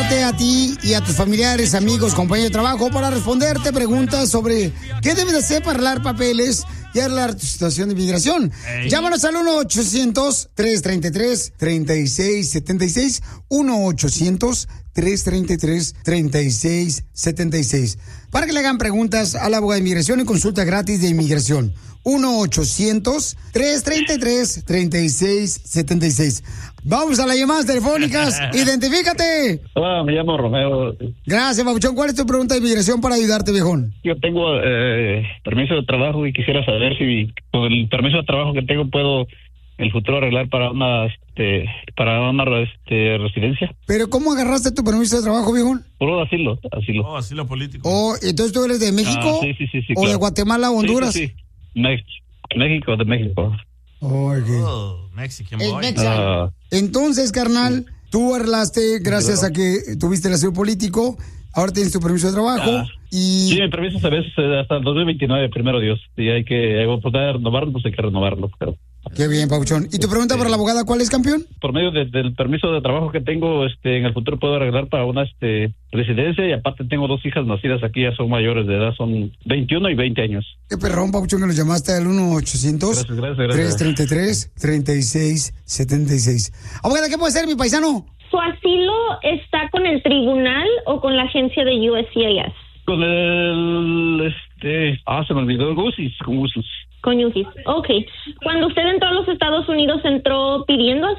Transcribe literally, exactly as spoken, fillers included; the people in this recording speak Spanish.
llamarte a ti y a tus familiares, amigos, compañeros de trabajo para responderte preguntas sobre qué debes de hacer para arreglar papeles y arreglar tu situación de inmigración. Hey. Llámanos al uno ochocientos, tres treinta y tres, treinta y seis setenta y seis, uno ochocientos, tres treinta y tres, treinta y seis setenta y seis, para que le hagan preguntas a la abogada de inmigración y consulta gratis de inmigración. uno ochocientos, tres treinta y tres, treinta y seis setenta y seis. Vamos a las llamadas telefónicas. Identifícate. Hola, me llamo Romeo. Gracias, Papuchón. ¿Cuál es tu pregunta de inmigración para ayudarte, viejón? Yo tengo eh, permiso de trabajo y quisiera saber si con el permiso de trabajo que tengo puedo en el futuro arreglar para una este, para una este, residencia. ¿Pero cómo agarraste tu permiso de trabajo, viejón? Por asilo, asilo. Oh, asilo político. Oh, ¿entonces tú eres de México? Ah, sí, sí, sí, sí, ¿O claro. de Guatemala o Honduras? Sí, sí, sí. México, de México. Oh, okay. Oh, Mexican boy. Uh, Entonces, carnal, tú arreglaste gracias a que tuviste el asilo político. Ahora tienes tu permiso de trabajo. Ah, y sí, mi permiso se ve hasta el dos mil veintinueve, primero Dios. Y hay que hay que poder renovarlo, pues hay que renovarlo. Pero... Qué bien, Papuchón. ¿Y tu pregunta este, para la abogada cuál es, campeón? Por medio de, del permiso de trabajo que tengo, este, en el futuro puedo arreglar para una este, residencia y aparte tengo dos hijas nacidas aquí, ya son mayores de edad, son veintiuno y veinte años. Qué perrón, Papuchón, que nos llamaste al uno ochocientos, tres treinta y tres, treinta y seis setenta y seis. Abogada, ¿qué puede ser, mi paisano? ¿Su asilo está con el tribunal o con la agencia de U S C I S? Con el, este, ah, se me olvidó, Gusis, con Gusis. Con U S C I S, ok. Cuando usted entró a los Estados Unidos, ¿entró pidiendo